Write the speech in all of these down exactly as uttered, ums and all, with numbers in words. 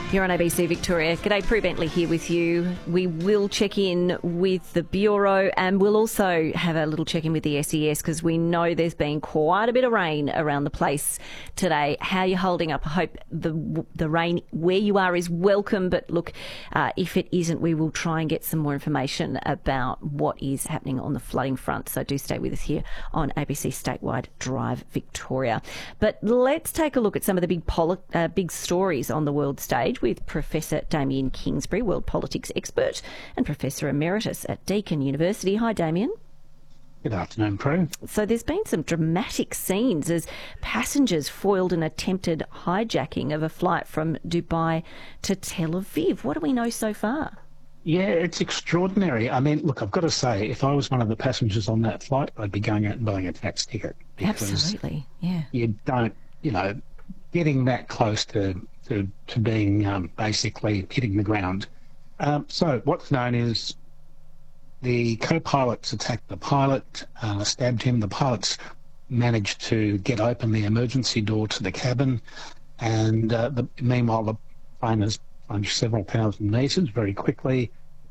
You're on A B C Victoria. G'day, Prue Bentley here with you. We will check in with the Bureau and we'll also have a little check-in with the S E S because we know there's been quite a bit of rain around the place today. How are you holding up? I hope the the rain where you are is welcome, but look, uh, if it isn't, we will try and get some more information about what is happening on the flooding front. So do stay with us here on A B C Statewide Drive Victoria. But let's take a look at some of the big, poli- uh, big stories on the world stage with Professor Damien Kingsbury, world politics expert and Professor Emeritus at Deakin University. Hi, Damien. Good afternoon, Prue. So there's been some dramatic scenes as passengers foiled an attempted hijacking of a flight from Dubai to Tel Aviv. What do we know so far? Yeah, it's extraordinary. I mean, look, I've got to say, if I was one of the passengers on that flight, I'd be going out and buying a tax ticket. Absolutely, yeah. You don't, you know, getting that close to to, to being um, basically hitting the ground. Um, so what's known is the co-pilots attacked the pilot, uh, stabbed him. The pilots managed to get open the emergency door to the cabin, and uh, the, meanwhile the plane has plunged several thousand metres very quickly.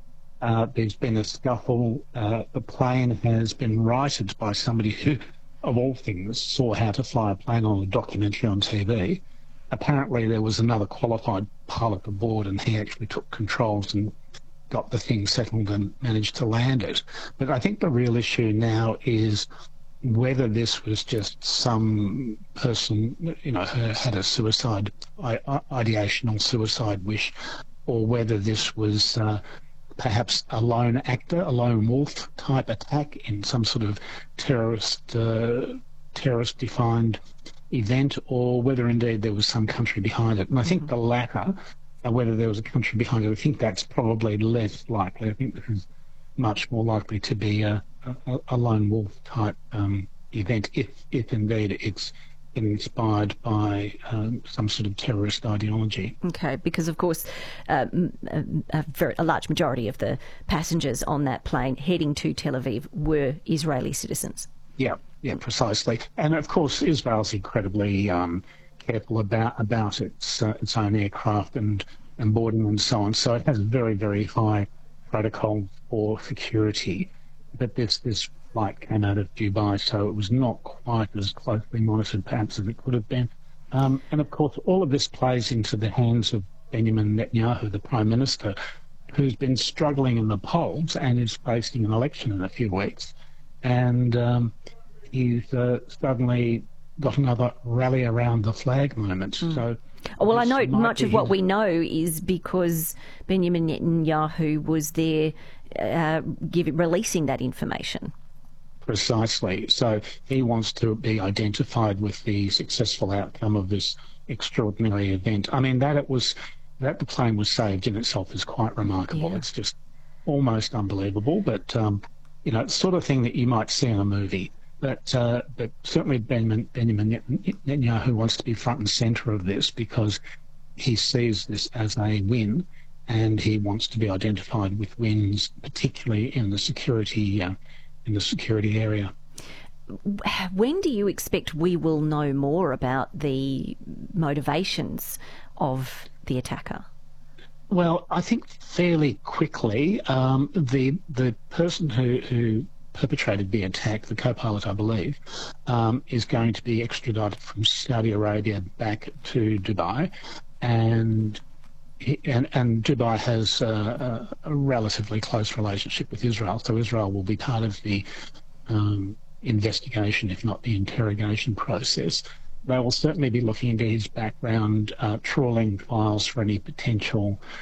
Uh, there's been a scuffle. Uh, the plane has been righted by somebody who, of all things, saw how to fly a plane on a documentary on T V. Apparently there was another qualified pilot aboard and he actually took controls and got the thing settled and managed to land it. But I think the real issue now is whether this was just some person, you know, who had a suicide ideation or suicide wish, or whether this was uh, perhaps a lone actor, a lone wolf type attack in some sort of terrorist, uh, terrorist-defined event, or whether indeed there was some country behind it. And I think the latter, uh, whether there was a country behind it, I think that's probably less likely. I think this is much more likely to be a, a, a lone wolf type um, event, if, if indeed it's inspired by um, some sort of terrorist ideology. Okay, because of course uh, a, very, a large majority of the passengers on that plane heading to Tel Aviv were Israeli citizens. Yeah, yeah, precisely. And of course, Israel's incredibly um, careful about about its uh, its own aircraft and, and boarding and so on. So it has very, very high protocol for security. But this this flight came out of Dubai, so it was not quite as closely monitored, perhaps, as it could have been. Um, and of course, all of this plays into the hands of Benjamin Netanyahu, the Prime Minister, who's been struggling in the polls and is facing an election in a few weeks. And um, he's uh, suddenly got another rally around the flag moment. Mm. So, well, I know much of what we know is because Benjamin Netanyahu was there uh, give, releasing that information. Precisely. So he wants to be identified with the successful outcome of this extraordinary event. I mean, that it was that the plane was saved in itself is quite remarkable. Yeah. It's just almost unbelievable, but. Um, You know, it's the sort of thing that you might see in a movie. But, uh, but certainly Benjamin, Benjamin Netanyahu wants to be front and centre of this because he sees this as a win and he wants to be identified with wins, particularly in the security, uh, in the security area. When do you expect we will know more about the motivations of the attacker? Well, I think fairly quickly. Um, the the person who, who perpetrated the attack, the co-pilot, I believe, um, is going to be extradited from Saudi Arabia back to Dubai, and he, and, and Dubai has a, a, a relatively close relationship with Israel, so Israel will be part of the um, investigation, if not the interrogation process. They will certainly be looking into his background, uh, trawling files for any potential